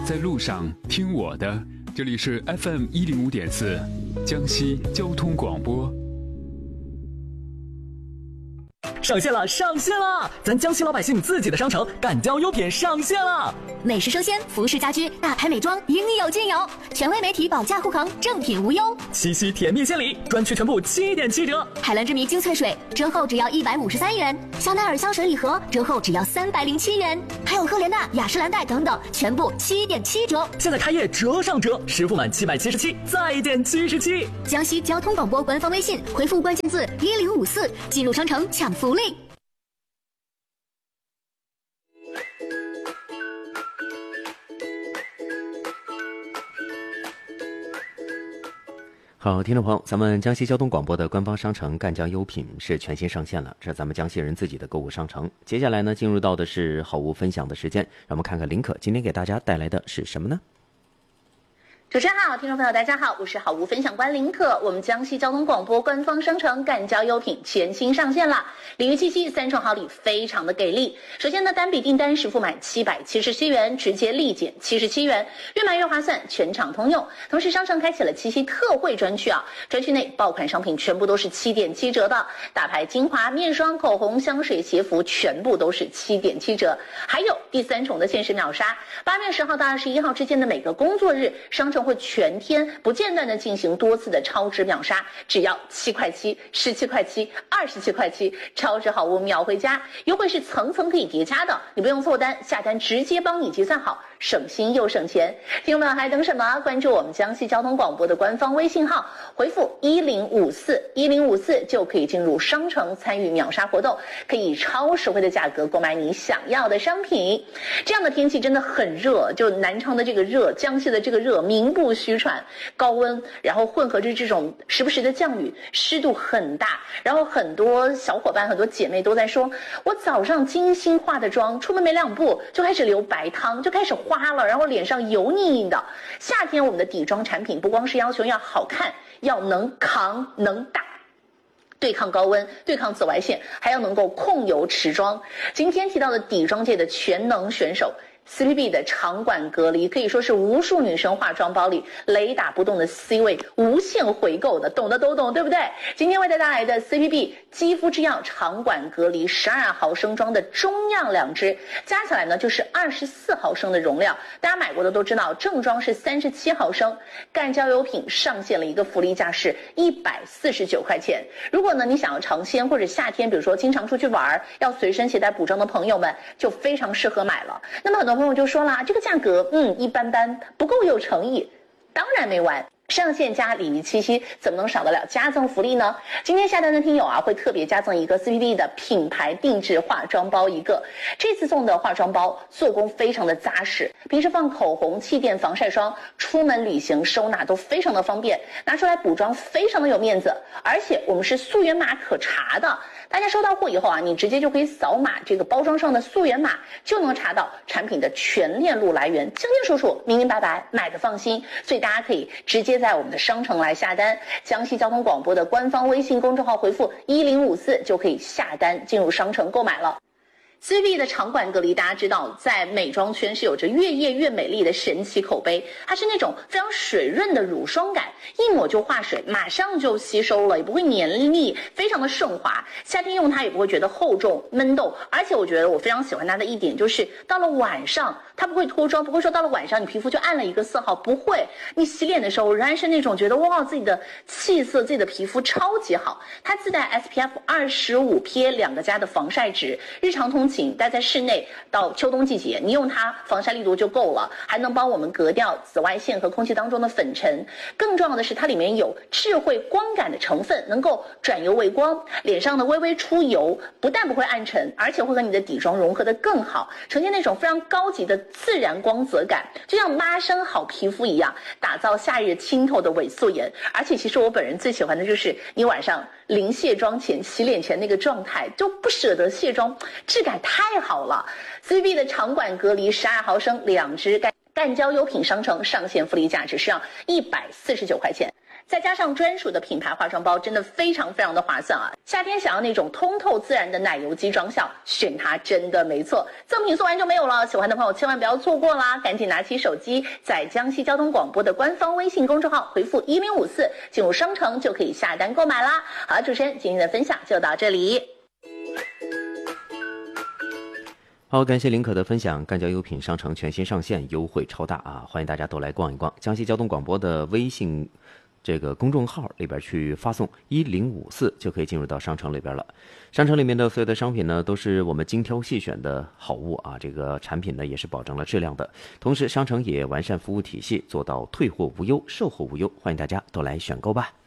在路上听我的，这里是 FM105.4江西交通广播。 上线了，上线了！咱江西老百姓自己的商城赣江优品上线了， 美食生鲜、服饰家居、大牌美妆，应有尽有。权威媒体保价护航，正品无忧。 七夕甜蜜献礼，专区全部7.7折。 海蓝之谜精粹水折后只要153元，香奈儿香水礼盒折后只要307元，还有赫莲娜、雅诗兰黛等等，全部7.7折。 现在开业折上折，实付满777再减77。 江西交通广播官方微信回复关键字1054，进入商城抢福利。 好，听众朋友，咱们江西交通广播的官方商城赣江优品是全新上线了，这是咱们江西人自己的购物商城。接下来呢，进入到的是好物分享的时间，让我们看看林可今天给大家带来的是什么呢？ 主持人好，听众朋友大家好，我是好物分享官林可。我们江西交通广播官方商城赣江优品全新上线了，礼遇七夕3重好礼非常的给力。首先呢，单笔订单实付满777元，直接立减77元，越买越划算，全场通用。同时商城开启了七夕特惠专区啊，专区内爆款商品全部都是7.7折的，大牌精华、面霜、口红、香水、鞋服全部都是7.7折。还有第3重的限时秒杀，8月10号到21号之间的每个工作日，商城会全天不间断的进行多次的超值秒杀，只要7块7、17块7、27块7，超值好物秒回家，优惠是层层可以叠加的，你不用凑单，下单直接帮你计算好，省心又省钱。听众们还等什么？关注我们江西交通广播的官方微信号，回复1054就可以进入商城参与秒杀活动，可以以超实惠的价格购买你想要的商品。这样的天气真的很热，就南昌的这个热，江西的这个热名不虚传，高温，然后混合着这种时不时的降雨，湿度很大，然后很多小伙伴很多姐妹都在说，我早上精心化的妆，出门没2步就开始流白汤，就开始花了，然后脸上油腻腻的。夏天我们的底妆产品不光是要求要好看，要能扛能打，对抗高温，对抗紫外线，还要能够控油持妆。今天提到的底妆界的全能选手CPB 的长管隔离，可以说是无数女生化妆包里雷打不动的 C 位，无限回购的，懂的都懂，对不对？今天为大家带来的 CPB 肌肤之钥长管隔离12毫升装的中样2支，加起来呢就是24毫升的容量。大家买过的都知道，正装是37毫升。赣江优品上线了一个福利价是149块钱。如果呢你想要尝鲜或者夏天，比如说经常出去玩，要随身携带补妆的朋友们，就非常适合买了。那么很多朋友就说啦，这个价格一般般，不够有诚意。当然没完，上线加礼遇七夕怎么能少得了加赠福利呢？今天下单的听友啊，会特别加赠一个 CPB 的品牌定制化妆包一个。这次送的化妆包做工非常的扎实，平时放口红、气垫、防晒霜，出门旅行收纳都非常的方便，拿出来补妆非常的有面子。而且我们是溯源码可查的，大家收到货以后啊，你直接就可以扫码这个包装上的溯源码，就能查到产品的全链路来源，清清楚楚、明明白白，买的放心。所以大家可以直接在我们的商城来下单，江西交通广播的官方微信公众号回复1054就可以下单进入商城购买了。CPB 的长管隔离，大家知道在美妆圈是有着越夜越美丽的神奇口碑，它是那种非常水润的乳霜感，一抹就化水，马上就吸收了，也不会黏腻，非常的顺滑。夏天用它也不会觉得厚重闷痘，而且我觉得我非常喜欢它的一点就是到了晚上它不会脱妆，不会说到了晚上你皮肤就暗了一个色号，不会，你洗脸的时候仍然是那种觉得哇自己的气色自己的皮肤超级好。它自带 SPF 25 PA2+的防晒值，日常通勤待在室内到秋冬季节，你用它防晒力度就够了，还能帮我们隔掉紫外线和空气当中的粉尘。更重要的是它里面有智慧光感的成分，能够转油为光，脸上的微微出油不但不会暗沉，而且会和你的底妆融合得更好，呈现那种非常高级的自然光泽感，就像妈生好皮肤一样，打造夏日清透的伪素颜。而且其实我本人最喜欢的就是你晚上临卸妆前洗脸前那个状态，就不舍得卸妆，质感太好了。CPB 的长管隔离12毫升2支，赣江优品商城上线福利价只需要149块钱。 再加上专属的品牌化妆包，真的非常非常的划算啊！夏天想要那种通透自然的奶油肌妆效，选它真的没错。赠品送完就没有了，喜欢的朋友千万不要错过啦！赶紧拿起手机，在江西交通广播的官方微信公众号回复1054，进入商城就可以下单购买啦。好，主持人今天的分享就到这里。 好，感谢林可的分享。干胶优品商城全新上线，优惠超大啊！欢迎大家都来逛一逛。江西交通广播的微信这个公众号里边去发送1054，就可以进入到商城里边了。商城里面的所有的商品呢，都是我们精挑细选的好物啊，这个产品呢也是保证了质量的。同时，商城也完善服务体系，做到退货无忧、售后无忧。欢迎大家都来选购吧。